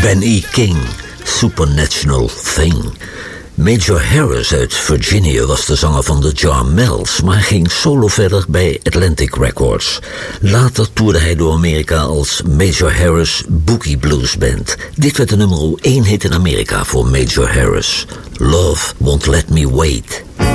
Ben E. King, Supernatural Thing. Major Harris uit Virginia was de zanger van de Jarmels, maar ging solo verder bij Atlantic Records. Later toerde hij door Amerika als Major Harris Boogie Blues Band. Dit werd de nummer 1 hit in Amerika voor Major Harris. Love Won't Let Me Wait.